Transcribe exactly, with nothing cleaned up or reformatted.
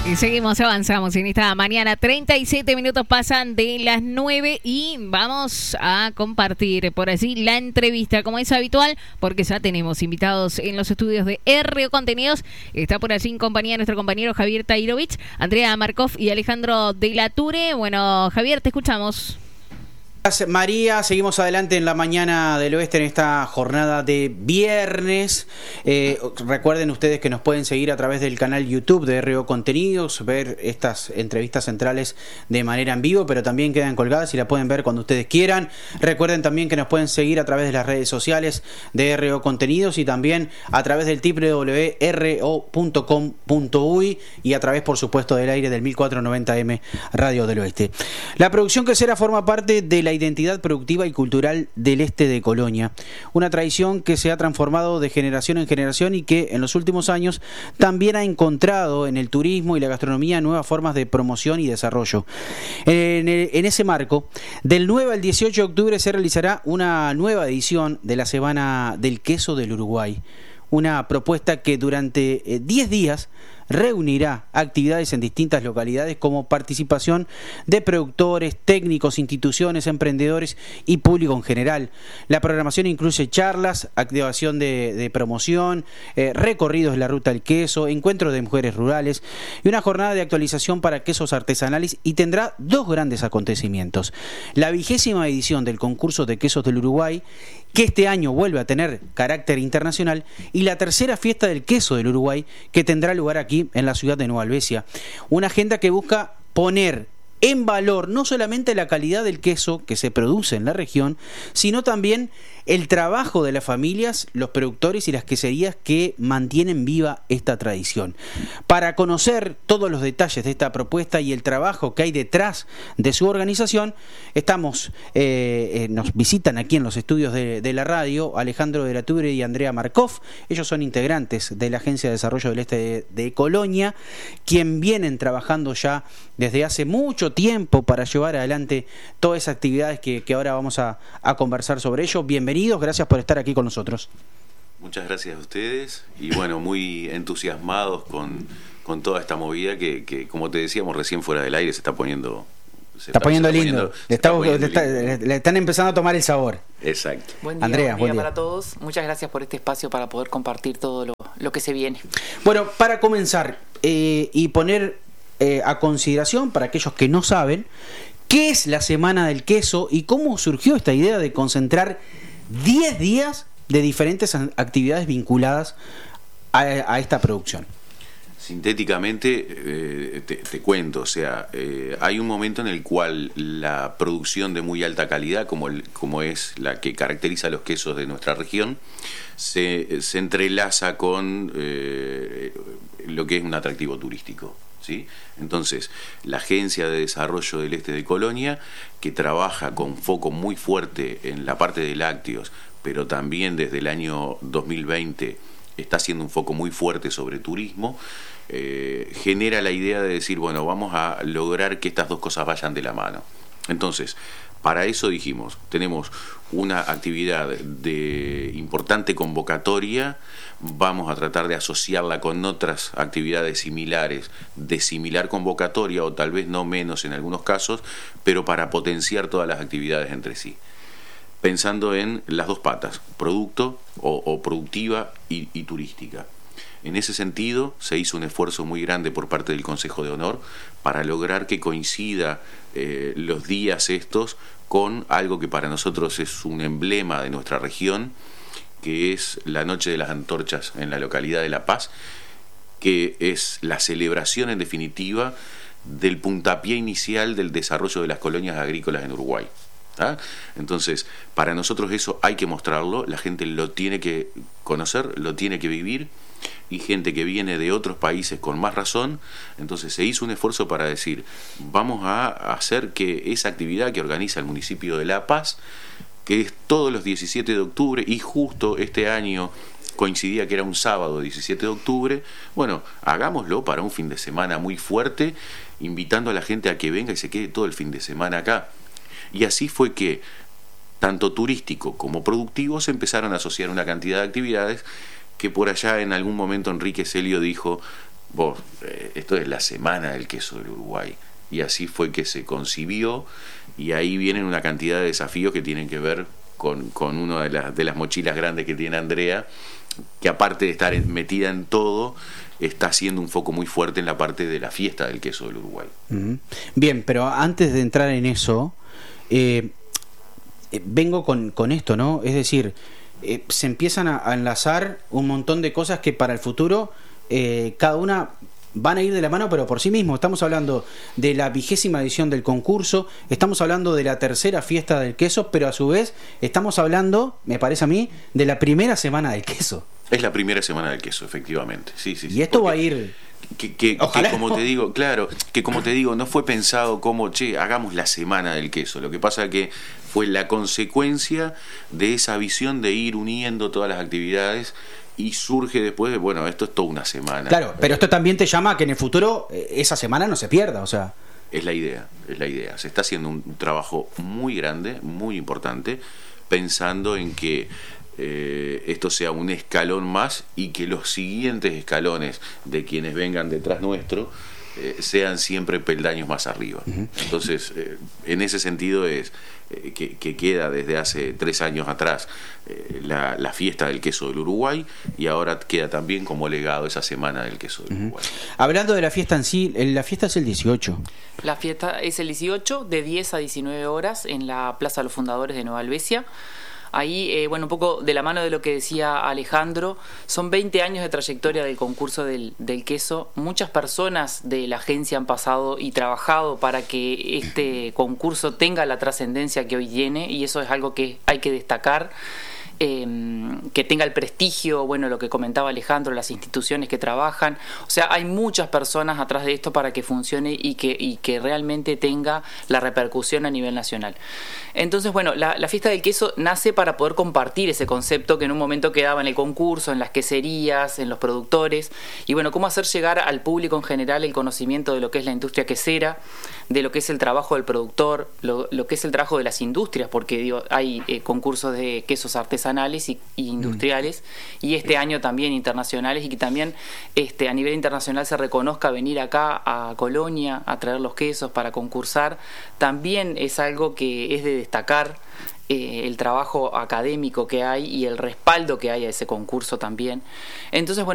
Y seguimos, avanzamos en esta mañana. treinta y siete minutos pasan de las nueve y vamos a compartir por así la entrevista como es habitual, porque ya tenemos invitados en los estudios de R O Contenidos. Está por allí en compañía de nuestro compañero Javier Tairovich, Andrea Markov y Alejandro de la Ture. Bueno, Javier, te escuchamos. María, seguimos adelante en la mañana del oeste en esta jornada de viernes. Eh, recuerden ustedes que nos pueden seguir a través del canal YouTube de R O Contenidos, ver estas entrevistas centrales de manera en vivo, pero también quedan colgadas y la pueden ver cuando ustedes quieran. Recuerden también que nos pueden seguir a través de las redes sociales de R O Contenidos y también a través del doble u doble u doble u punto r o punto com punto u y y a través, por supuesto, del aire del mil cuatrocientos noventa eme Radio del Oeste. La producción quesera forma parte de la identidad productiva y cultural del este de Colonia, una tradición que se ha transformado de generación en generación y que en los últimos años también ha encontrado en el turismo y la gastronomía nuevas formas de promoción y desarrollo. En, el, en ese marco, del nueve al dieciocho de octubre se realizará una nueva edición de la Semana del Queso del Uruguay, una propuesta que durante diez días reunirá actividades en distintas localidades como participación de productores, técnicos, instituciones, emprendedores y público en general. La programación incluye charlas, activación de, de promoción, eh, recorridos de la ruta del queso, encuentros de mujeres rurales y una jornada de actualización para quesos artesanales, y tendrá dos grandes acontecimientos: la vigésima edición del concurso de quesos del Uruguay, que este año vuelve a tener carácter internacional, y la tercera fiesta del queso del Uruguay, que tendrá lugar aquí en la ciudad de Nueva Albesia. Una agenda que busca poner en valor no solamente la calidad del queso que se produce en la región, sino también el trabajo de las familias, los productores y las queserías que mantienen viva esta tradición. Para conocer todos los detalles de esta propuesta y el trabajo que hay detrás de su organización, estamos, eh, eh, nos visitan aquí en los estudios de, de la radio Alejandro de la Ture y Andrea Markov. Ellos son integrantes de la Agencia de Desarrollo del Este de, de Colonia, quien vienen trabajando ya desde hace mucho tiempo para llevar adelante todas esas actividades que, que ahora vamos a, a conversar sobre ello. Bienvenidos. Gracias por estar aquí con nosotros. Muchas gracias a ustedes y bueno, muy entusiasmados con, con toda esta movida que, que, como te decíamos recién fuera del aire, se está poniendo... Se está, está poniendo se está lindo, poniendo, le, está, está poniendo le, está, lindo. le están empezando a tomar el sabor. Exacto. Buen día, Andrea, buen día, buen día para todos. Muchas gracias por este espacio para poder compartir todo lo, lo que se viene. Bueno, para comenzar eh, y poner eh, a consideración para aquellos que no saben, ¿qué es la Semana del Queso y cómo surgió esta idea de concentrar diez días de diferentes actividades vinculadas a, a esta producción? Sintéticamente, eh, te, te cuento, o sea, eh, hay un momento en el cual la producción de muy alta calidad, como, el, como es la que caracteriza los quesos de nuestra región, se, se entrelaza con eh, lo que es un atractivo turístico. ¿Sí? Entonces, la Agencia de Desarrollo del Este de Colonia, que trabaja con foco muy fuerte en la parte de lácteos, pero también desde el año dos mil veinte está haciendo un foco muy fuerte sobre turismo, eh, genera la idea de decir, bueno, vamos a lograr que estas dos cosas vayan de la mano. Entonces, para eso dijimos, tenemos una actividad de importante convocatoria, vamos a tratar de asociarla con otras actividades similares, de similar convocatoria o tal vez no menos en algunos casos, pero para potenciar todas las actividades entre sí. Pensando en las dos patas, producto o, o productiva y, y turística. En ese sentido, se hizo un esfuerzo muy grande por parte del Consejo de Honor para lograr que coincida eh, los días estos con algo que para nosotros es un emblema de nuestra región, que es la Noche de las Antorchas en la localidad de La Paz, que es la celebración en definitiva del puntapié inicial del desarrollo de las colonias agrícolas en Uruguay. ¿Ah? Entonces, para nosotros eso hay que mostrarlo, la gente lo tiene que conocer, lo tiene que vivir, y gente que viene de otros países con más razón. Entonces se hizo un esfuerzo para decir, vamos a hacer que esa actividad que organiza el municipio de La Paz, que es todos los diecisiete de octubre, y justo este año coincidía que era un sábado diecisiete de octubre, bueno, hagámoslo para un fin de semana muy fuerte, invitando a la gente a que venga y se quede todo el fin de semana acá. Y así fue que, tanto turístico como productivo, se empezaron a asociar una cantidad de actividades que por allá en algún momento Enrique Celio dijo, vos, eh, esto es la Semana del Queso del Uruguay. Y así fue que se concibió, y ahí vienen una cantidad de desafíos que tienen que ver con, con una de las, de las mochilas grandes que tiene Andrea, que aparte de estar metida en todo, está haciendo un foco muy fuerte en la parte de la fiesta del queso del Uruguay. Uh-huh. Bien, pero antes de entrar en eso, eh, eh, vengo con, con esto, ¿no? Es decir, eh, se empiezan a, a enlazar un montón de cosas que para el futuro eh, cada una van a ir de la mano, pero por sí mismo. Estamos hablando de la vigésima edición del concurso, estamos hablando de la tercera fiesta del queso, pero a su vez estamos hablando, me parece a mí, de la primera semana del queso. Es la primera semana del queso, efectivamente. Sí, sí, sí. Y esto Porque va a ir... Que, que, que como te digo, claro, que como te digo, no fue pensado como, che, hagamos la semana del queso. Lo que pasa que fue la consecuencia de esa visión de ir uniendo todas las actividades, y surge después de, bueno, esto es toda una semana. Claro, pero esto también te llama a que en el futuro eh, esa semana no se pierda, o sea... Es la idea, es la idea. Se está haciendo un trabajo muy grande, muy importante, pensando en que eh, esto sea un escalón más, y que los siguientes escalones de quienes vengan detrás nuestro eh, sean siempre peldaños más arriba. Uh-huh. Entonces, eh, en ese sentido es eh, que, que queda desde hace tres años atrás eh, la, la fiesta del queso del Uruguay, y ahora queda también como legado esa semana del queso del uh-huh. Uruguay. Hablando de la fiesta en sí, la fiesta es el dieciocho. La fiesta es el dieciocho, de diez a diecinueve horas, en la Plaza de los Fundadores de Nueva Albesia. Ahí, eh, bueno, un poco de la mano de lo que decía Alejandro, son veinte años de trayectoria del concurso del, del queso. Muchas personas de la agencia han pasado y trabajado para que este concurso tenga la trascendencia que hoy tiene, y eso es algo que hay que destacar. Eh, que tenga el prestigio, bueno, lo que comentaba Alejandro, las instituciones que trabajan. O sea, hay muchas personas atrás de esto para que funcione y que, y que realmente tenga la repercusión a nivel nacional. Entonces, bueno, la, la fiesta del queso nace para poder compartir ese concepto que en un momento quedaba en el concurso, en las queserías, en los productores, y bueno, cómo hacer llegar al público en general el conocimiento de lo que es la industria quesera, de lo que es el trabajo del productor, lo, lo que es el trabajo de las industrias, porque digo, hay eh, concursos de quesos artesanales y, y industriales, mm. y este año también internacionales, y que también este, a nivel internacional se reconozca venir acá a Colonia a traer los quesos para concursar, también es algo que es de destacar. Eh, el trabajo académico que hay y el respaldo que hay a ese concurso también. Entonces, bueno,